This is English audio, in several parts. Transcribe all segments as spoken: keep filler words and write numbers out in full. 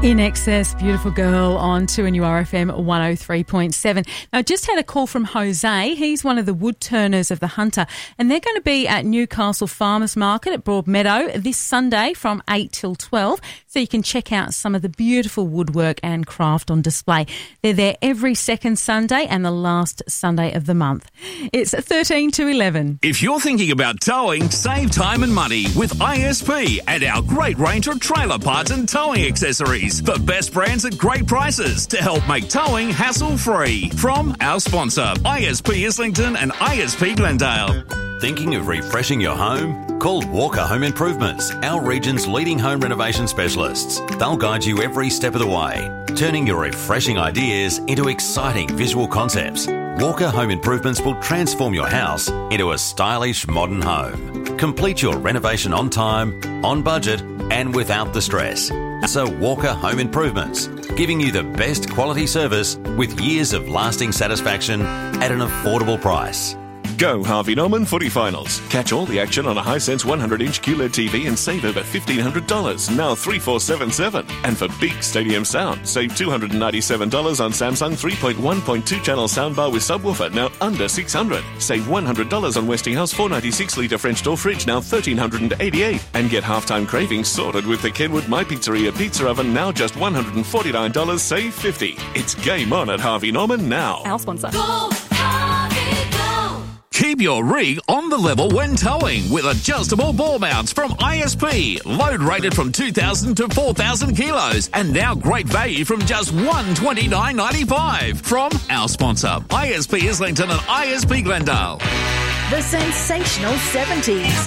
In Excess, Beautiful Girl on two N U R F M one oh three point seven. Now, I just had a call from Jose. He's one of the wood turners of the Hunter, and they're going to be at Newcastle Farmers Market at Broadmeadow this Sunday from eight till twelve, so you can check out some of the beautiful woodwork and craft on display. They're there every second Sunday and the last Sunday of the month. It's thirteen to eleven. If you're thinking about towing, save time and money with I S P and our great range of trailer parts and towing accessories. The best brands at great prices to help make towing hassle-free. From our sponsor, I S P Islington and I S P Glendale. Thinking of refreshing your home? Call Walker Home Improvements, our region's leading home renovation specialists. They'll guide you every step of the way, turning your refreshing ideas into exciting visual concepts. Walker Home Improvements will transform your house into a stylish modern home. Complete your renovation on time, on budget, and without the stress. So Walker Home Improvements, giving you the best quality service with years of lasting satisfaction at an affordable price. Go Harvey Norman Footy Finals. Catch all the action on a Hisense one hundred inch Q L E D T V and save over fifteen hundred dollars, now three four seven seven. And for big stadium sound, save two hundred ninety-seven dollars on Samsung three point one point two channel soundbar with subwoofer, now under six hundred dollars. Save one hundred dollars on Westinghouse four ninety-six litre French door fridge, now one thousand three hundred eighty-eight dollars. And get halftime cravings sorted with the Kenwood My Pizzeria pizza oven, now just one hundred forty-nine dollars, save fifty dollars. It's game on at Harvey Norman now. Our sponsor. Go, Harvey, go! Keep your rig on the level when towing with adjustable ball mounts from I S P. Load rated from two thousand to four thousand kilos. And now great value from just one hundred twenty-nine dollars ninety-five. From our sponsor, I S P Islington and I S P Glendale. The sensational seventies.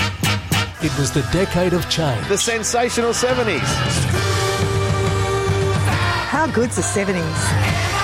It was the decade of change. The sensational seventies. How good's the seventies?